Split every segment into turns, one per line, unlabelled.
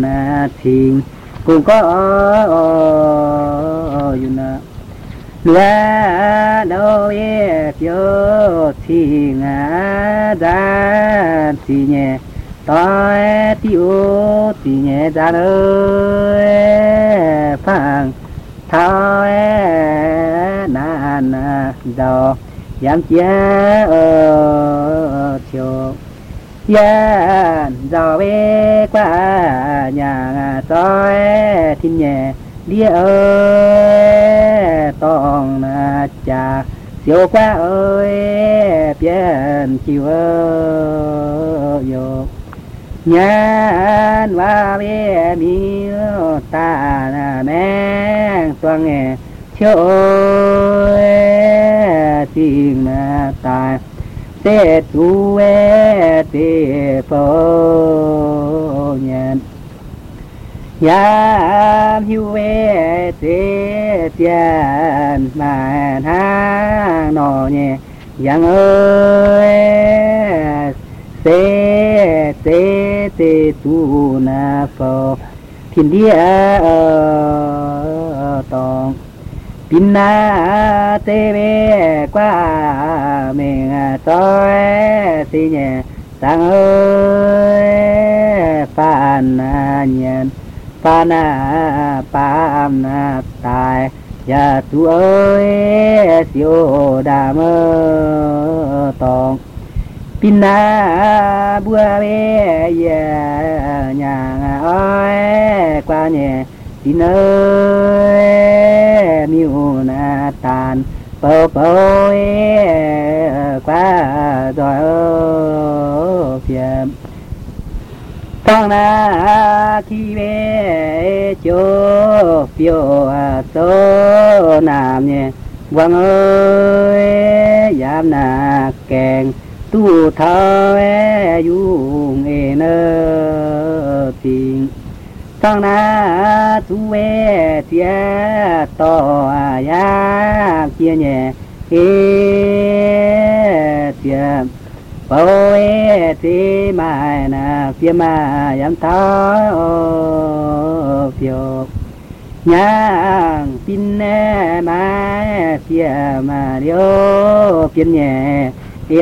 thiền cũng cóอยู่นะlúa đâu biết yo thì ngã ra thì nhẹ tôi tiêu thì nhẹ ra ơi phang thôi nàn dò dám chia chiều ya dò về qua nhà tôi thì nhẹ đi ơi tòng trà siêu qua ơi biển chiều ơi nhàn và bé miêu ta là men toang nghe chiều ơi tình ta tê tu tê phô nhàn yam hiu tê tiền mà hang nọ nhẹ yang ơi tê tê tê tu na phô thiên địa tòng pin na tê bê qua mình tôi tê nhẹ sang ơi phan nhân phan pam tài ya tu ơi siêu đam tòng pin na bua bê nhà ơi qua nhẹ pin ơi miu na tàn bầu bầu qua rồi phiền con na khi về chỗ phiêu số nam nhẹ quang ơi dám na kèn tu thơ dung nơ tình con na tu tia to ya kia nhẹ tia bầu thì mai na phía mai dám tháo phiêu nhang pin mai phía mà điêu phiên nhẹ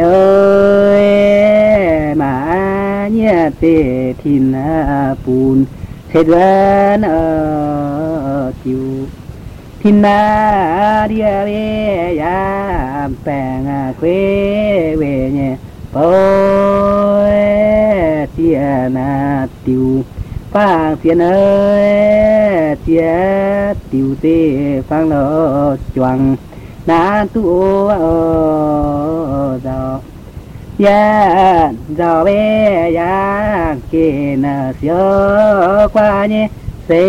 ơi mà nhẹ tê thìn bùn thế đơn chiều thìn đi về ya bèn quê về nhẹ ôi tiền tiêu phang tiền ơi tiền tiêu tê phang nó choàng na tu giàu ya giàu bé ya kia na xưa qua nhé xe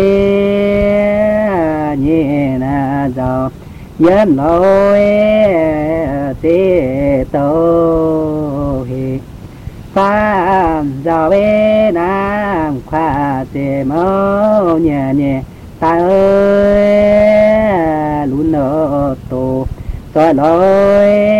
nhé na giàu dân lối tê tô hi phàm giàu bé nam khoa tê mâu nhẹ nhẹ ta ơi lún nở tổ tôi nói